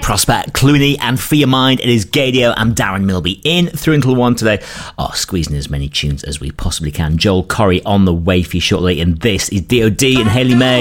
Prosper Clooney, and For Your Mind, it is Gadio. I'm Darren Milby in through until 1 today. Squeezing as many tunes as we possibly can. Joel Corry on the way for you shortly, and this is DOD and Hayley May.